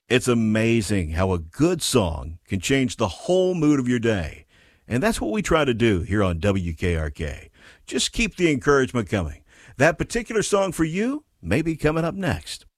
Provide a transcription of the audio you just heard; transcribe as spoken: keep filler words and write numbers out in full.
It's amazing how a good song can change the whole mood of your day. And that's what we try to do here on W K R K. Just keep the encouragement coming. That particular song for you may be coming up next.